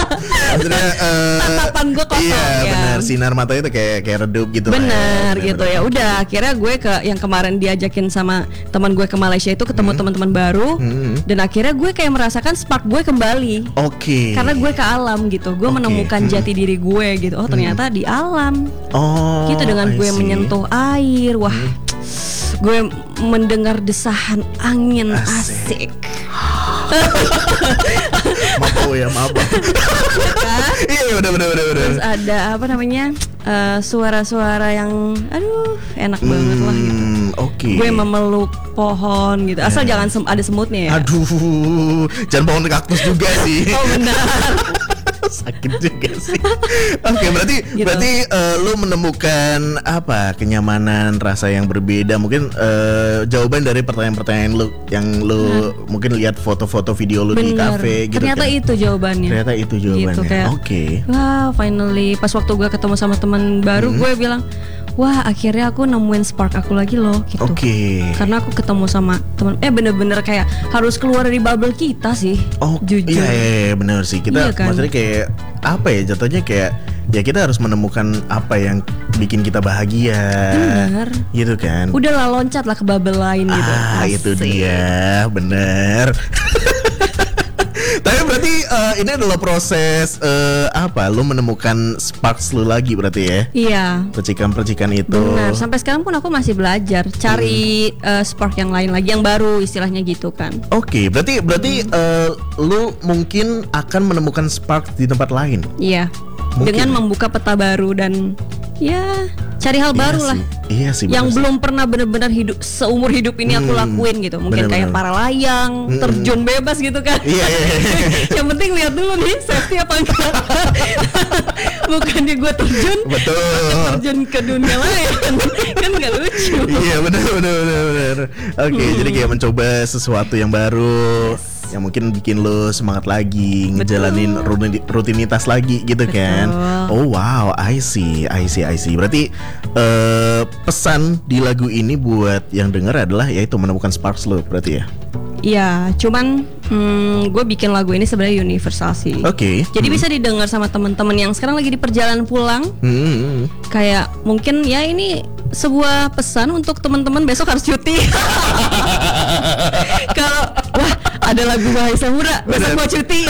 Maksudnya tatapan gue kosong. iya, ya. benar, sinar matanya tuh kayak redup gitu. Bener gitu ya. Udah akhirnya gue ke yang kemarin diajakin sama teman gue ke Malaysia itu ketemu teman-teman baru. Dan akhirnya gue kayak merasakan spark gue kembali. Oke. Karena gue ke alam gitu. Gue menemukan jati diri gue gitu. Oh ternyata di alam. Oh, Gitu dengan I gue see. menyentuh air. Wah. Gue mendengar desahan angin. Asik. Mabok ya, mabok. Iya, bener. Terus ada apa namanya suara-suara yang aduh enak banget lah gitu. Oke. Gue memeluk pohon gitu. Asal jangan ada semutnya ya. Aduh, jangan pohon kaktus juga sih. Oh benar. Sakit juga sih. Oke, berarti Gitu. lu menemukan apa kenyamanan rasa yang berbeda. Mungkin jawaban dari pertanyaan-pertanyaan lu yang lu mungkin lihat foto-foto video lu di Bener. kafe gitu. Ternyata kan. itu jawabannya. Ternyata itu jawabannya. Gitu, kayak, Oke. Wow, finally pas waktu gue ketemu sama teman baru gue bilang, wah akhirnya aku nemuin spark aku lagi loh gitu. Oke. Karena aku ketemu sama teman bener-bener kayak harus keluar dari bubble kita sih. Oh, jujur. iya, bener sih. Kita Iya kan? maksudnya kayak apa ya, jatuhnya kayak ya kita harus menemukan apa yang bikin kita bahagia. Bener. Gitu kan. Udahlah loncat lah ke bubble lain gitu. Itu Asik. dia, bener. Tapi berarti ini adalah proses apa? Lu menemukan sparks lu lagi berarti ya? Iya. Percikan-percikan itu. Benar. Sampai sekarang pun aku masih belajar cari spark yang lain lagi, yang baru istilahnya gitu kan. Oke, berarti lu mungkin akan menemukan spark di tempat lain. Iya. Mungkin. Dengan membuka peta baru dan ya cari hal baru lah. Iya sih. Yang bener belum pernah benar-benar seumur hidup ini aku lakuin gitu. Mungkin Bener-bener. kayak para layang, terjun bebas gitu kan. Iya. Yang penting lihat dulu nih safety apa enggak. Bukannya gue terjun, Betul. terjun ke dunia lain. Kan nggak lucu. Iya, benar. Oke, jadi kayak mencoba sesuatu yang baru. Yang mungkin bikin lo semangat lagi ngejalanin rutinitas lagi gitu kan. Oh wow, I see. Berarti pesan di lagu ini buat yang denger adalah yaitu menemukan sparks lo berarti ya. Iya, cuman gue bikin lagu ini sebenarnya universal sih. Oke. Jadi bisa didengar sama teman-teman yang sekarang lagi di perjalanan pulang. Kayak mungkin ya ini sebuah pesan untuk teman-teman besok harus cuti. Kalau wah ada lagu Wahai Samudra, besok mau cuti.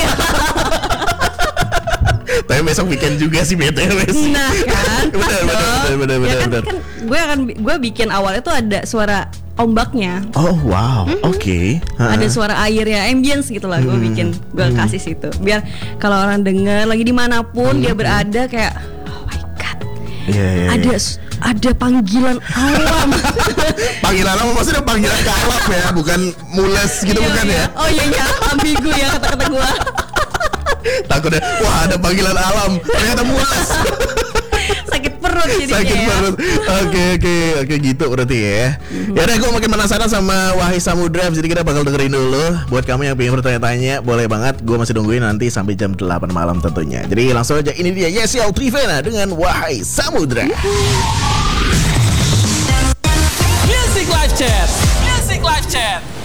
Tapi besok weekend juga sih BTW. Nah kan, Bener. Ya kan gue bikin awalnya tuh ada suara ombaknya. Oh wow, oke. Ada suara air ya, ambience gitu lah gue bikin, gue kasih situ. Biar kalau orang denger lagi dimanapun dia berada kayak, oh my god, Iya. ada panggilan alam. Panggilan alam maksudnya panggilan ke alam ya, bukan mules gitu bukan ya? Oh iya, ambigu ya kata-kata gue. Takutnya, wah ada panggilan alam, ternyata mules. Sakit perut jadinya. Sakit perut. Oke gitu berarti ya. Ya udah, gue makin penasaran sama Wahai Samudra. Jadi kita bakal dengerin dulu. Buat kamu yang pengen bertanya-tanya, boleh banget. Gue masih nungguin nanti sampai jam 8 malam tentunya. Jadi langsung aja, ini dia Yesiel Trivena dengan Wahai Samudra. Music Live Chat.